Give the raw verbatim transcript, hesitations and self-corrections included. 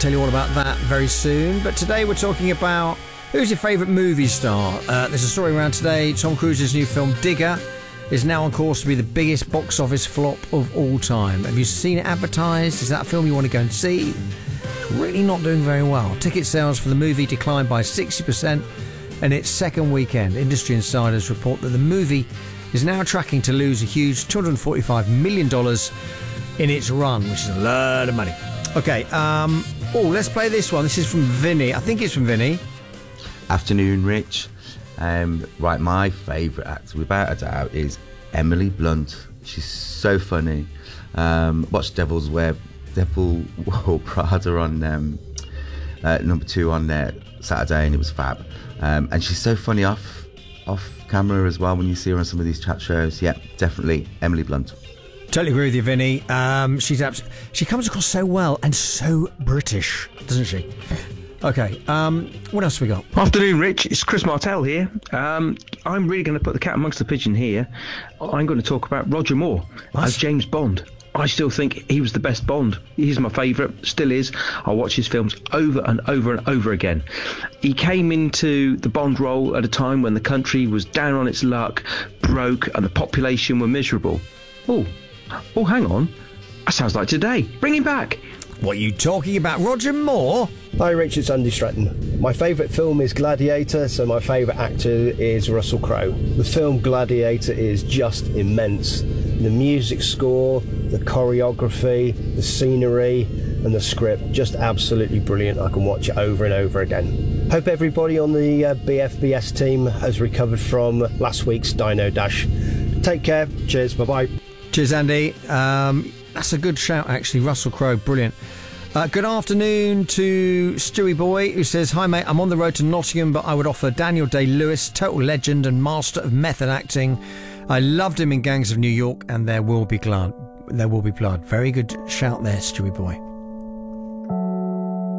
tell you all about that very soon. But today we're talking about who's your favourite movie star. Uh, there's a story around today. Tom Cruise's new film Digger is now on course to be the biggest box office flop of all time. Have you seen it advertised? Is that a film you want to go and see? It's really not doing very well. Ticket sales for the movie declined by sixty percent in its second weekend. Industry insiders report that the movie is now tracking to lose a huge two hundred forty-five million dollars in its run, which is a lot of money. Okay, um, oh, let's play this one. This is from Vinny. I think it's from Vinny. Afternoon, Rich. Um, right, my favourite actor, without a doubt, is Emily Blunt. She's so funny. Um, watched Devil's Wear, Devil Wore Prada on um, uh, number two on there Saturday, and it was fab. Um, and she's so funny off off camera as well when you see her on some of these chat shows. Yeah, definitely Emily Blunt. Totally agree with you, Vinny. Um, she's abs- she comes across so well and so British, doesn't she? Okay, um, what else have we got? Afternoon, Rich. It's Chris Martell here. Um, I'm really going to put the cat amongst the pigeon here. I'm going to talk about Roger Moore What? as James Bond. I still think he was the best Bond. He's my favourite, still is. I watch his films over and over and over again. He came into the Bond role at a time when the country was down on its luck, broke, and the population were miserable. Oh, oh, hang on. That sounds like today. Bring him back. What are you talking about? Roger Moore? Hi Rich, it's Andy Stratton. My favourite film is Gladiator, so my favourite actor is Russell Crowe. The film Gladiator is just immense. The music score, the choreography, the scenery and the script, just absolutely brilliant. I can watch it over and over again. Hope everybody on the uh, B F B S team has recovered from last week's Dino Dash. Take care, cheers, bye-bye. Cheers, Andy. Um, that's a good shout, actually. Russell Crowe, brilliant. Uh, good afternoon to Stewie Boy, who says, hi mate, I'm on the road to Nottingham, but I would offer Daniel Day-Lewis, total legend and master of method acting. I loved him in Gangs of New York, and There Will Be Blood. There Will Be Blood. Very good shout there, Stewie Boy.